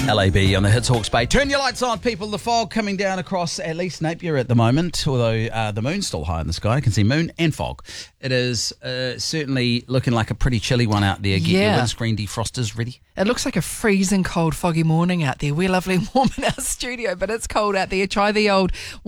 LAB on the Hits Hawke's Bay. Turn your lights on, people. The fog coming down across at least Napier at the moment, although the moon's still high in the sky. I can see moon and fog. It is certainly looking like a pretty chilly one out there. Get your windscreen defrosters ready. It looks like a freezing cold, foggy morning out there. We're lovely and warm in our studio, but it's cold out there. Try the old